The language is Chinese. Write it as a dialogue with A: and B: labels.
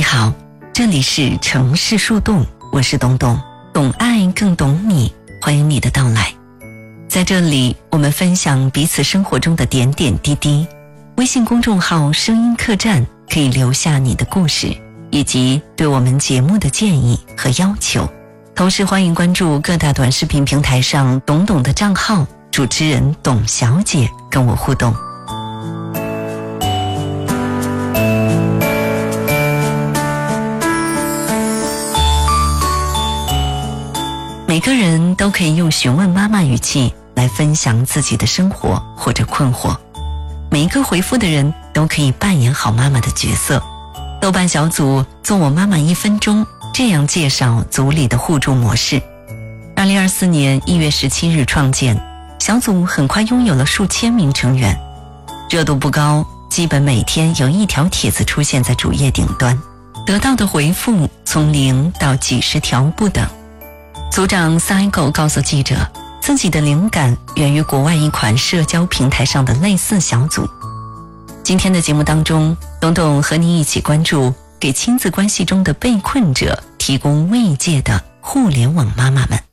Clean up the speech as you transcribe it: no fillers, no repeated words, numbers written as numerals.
A: 好，这里是城市树洞，我是东东，懂爱更懂你，欢迎你的到来。在这里，我们分享彼此生活中的点点滴滴。微信公众号声音客栈可以留下你的故事，以及对我们节目的建议和要求。同时欢迎关注各大短视频平台上懂懂的账号，主持人董小姐跟我互动。每个人都可以用询问妈妈语气来分享自己的生活或者困惑，每一个回复的人都可以扮演好妈妈的角色。豆瓣小组做我妈妈1分钟，这样介绍组里的互助模式。2024年1月17日创建，小组很快拥有了数千名成员，热度不高，基本每天有1条帖子出现在主页顶端，得到的回复从0到几十条不等。组长 Cycle 告诉记者，自己的灵感源于国外一款社交平台上的类似小组。今天的节目当中，董董和你一起关注给亲子关系中的被困者提供慰藉的互联网妈妈们。